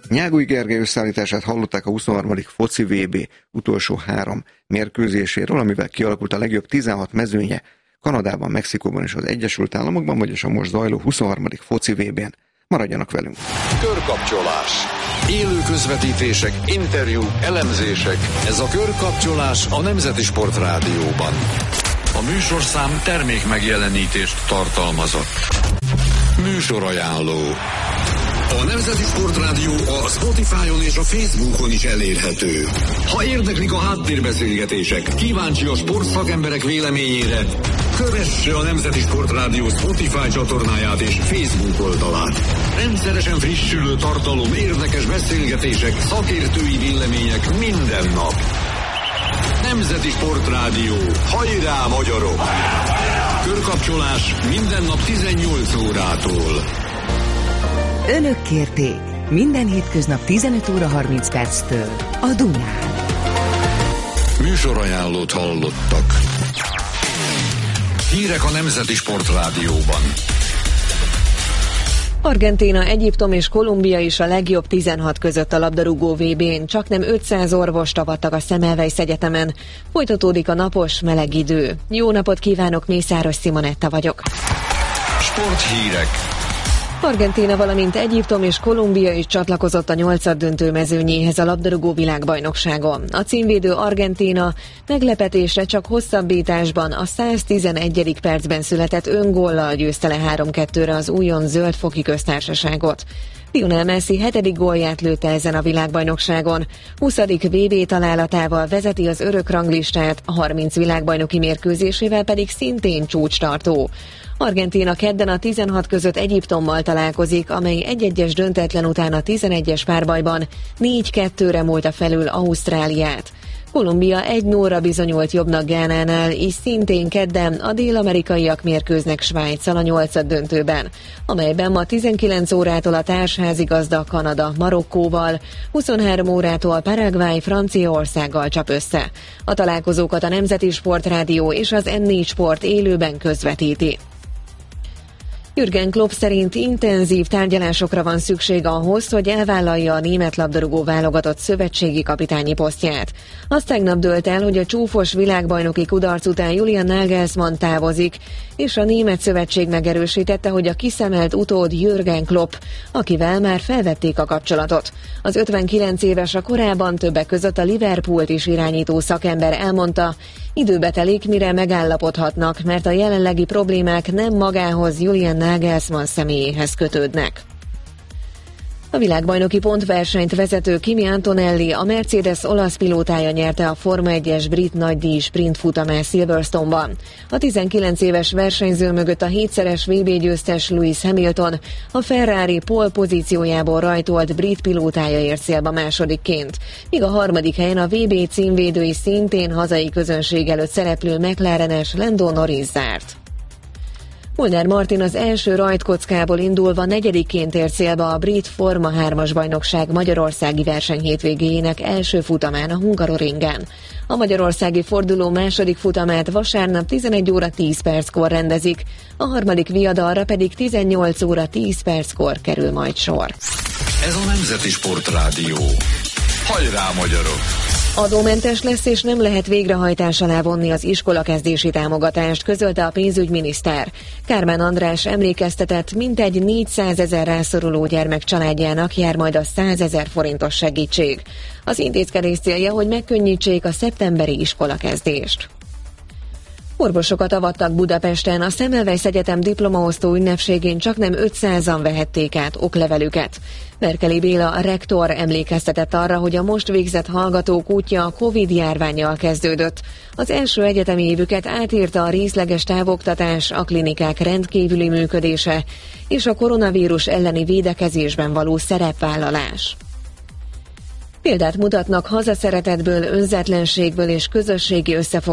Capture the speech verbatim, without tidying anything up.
Nyágui Gergely összeállítását hallották a huszonharmadik foci vé bé utolsó három mérkőzéséről, amivel kialakult a legjobb tizenhat mezőnye Kanadában, Mexikóban és az Egyesült Államokban, vagyis a most zajló huszonharmadik foci vé bén. Maradjanak velünk! Körkapcsolás. Élő közvetítések, interjúk, elemzések. Ez a Körkapcsolás a Nemzeti Sport Rádióban. A műsorszám termék megjelenítést tartalmazott. Műsorajánló. A Nemzeti Sport Rádió a Spotify-on és a Facebookon is elérhető. Ha érdeklik a háttérbeszélgetések, kíváncsi a sportszakemberek véleményére, kövesse a Nemzeti Sport Rádió Spotify csatornáját és Facebook oldalát. Rendszeresen frissülő tartalom, érdekes beszélgetések, szakértői vélemények minden nap. Nemzeti Sport Rádió. Hajrá, magyarok! Körkapcsolás minden nap tizennyolc órától. Önök kérték, minden hétköznap tizenöt óra harminc perctől a Dunán. Műsorajánlót hallottak. Hírek a Nemzeti Sport Rádióban. Argentína, Egyiptom és Kolumbia is a legjobb tizenhat között a labdarúgó vé bén. Csaknem ötszáz orvost avattak a Semmelweis Egyetemen. Folytatódik a napos, meleg idő. Jó napot kívánok, Mészáros Simonetta vagyok. Sporthírek. Argentína, valamint Egyiptom és Kolumbia is csatlakozott a nyolcaddöntő mezőnyéhez a labdarúgó világbajnokságon. A címvédő Argentína meglepetésre csak hosszabbításban a száztizenegyedik percben született öngóllal győzte le három kettőre az újon zöldfoki köztársaságot. Lionel Messi hetedik gólját lőtte ezen a világbajnokságon. huszadik vé bé találatával vezeti az örök ranglistát, a harminc világbajnoki mérkőzésével pedig szintén csúcstartó. Argentína kedden a tizenhat között Egyiptommal találkozik, amely egy-egyes döntetlen után a tizenegyes párbajban négy kettőre múlta felül Ausztráliát. Kolumbia egy nullra bizonyult jobbnak Gánánál, és szintén kedden a dél-amerikaiak mérkőznek Svájccal a nyolcaddöntőben, amelyben ma tizenkilenc órától a társházigazda Kanada Marokkóval, huszonhárom órától Paraguay Franciaországgal csap össze. A találkozókat a Nemzeti Sport Rádió és az en négy Sport élőben közvetíti. Jürgen Klopp szerint intenzív tárgyalásokra van szükség ahhoz, hogy elvállalja a német labdarúgó válogatott szövetségi kapitányi posztját. Az tegnap dőlt el, hogy a csúfos világbajnoki kudarc után Julian Nagelsmann távozik, és a német szövetség megerősítette, hogy a kiszemelt utód Jürgen Klopp, akivel már felvették a kapcsolatot. Az ötvenkilenc éves a korábban többek között a Liverpoolt is irányító szakember elmondta, időbe telik, mire megállapodhatnak, mert a jelenlegi problémák nem magához, Julian Nagelsmann személyéhez kötődnek. A világbajnoki pontversenyt vezető Kimi Antonelli, a Mercedes olasz pilótája nyerte a Forma egyes brit nagydíj sprint futamát Silverstone-ban. A tizenkilenc éves versenyző mögött a hétszeres vé bé győztes Lewis Hamilton, a Ferrari pole pozíciójából rajtolt brit pilótája ért célba másodikként, míg a harmadik helyen a vé bé címvédői szintén hazai közönség előtt szereplő McLarenes Lando Norris zárt. Molnár Martin az első rajtkockából indulva negyedikként ért célba a brit Forma hármas bajnokság magyarországi verseny hétvégéjének első futamán a Hungaroringen. A magyarországi forduló második futamát vasárnap tizenegy óra tíz perckor rendezik, a harmadik viadalra pedig tizennyolc óra tíz perckor kerül majd sor. Ez a Nemzeti Sport Rádió. Hajrá, magyarok! Adómentes lesz, és nem lehet végrehajtás alá vonni az iskolakezdési támogatást, közölte a pénzügyminiszter. Kármán András emlékeztetett, mintegy négyszázezer rászoruló gyermek családjának jár majd a százezer forintos segítség. Az intézkedés célja, hogy megkönnyítsék a szeptemberi iskolakezdést. Orvosokat avattak Budapesten, a Semmelweis Egyetem diplomaosztó ünnepségén csaknem ötszázan vehették át oklevelüket. Merkeli Béla, a rektor emlékeztetett arra, hogy a most végzett hallgatók útja a Covid-járvánnyal kezdődött. Az első egyetemi évüket átírta a részleges távoktatás, a klinikák rendkívüli működése és a koronavírus elleni védekezésben való szerepvállalás. Példát mutatnak hazaszeretetből, önzetlenségből és közösségi összefogásból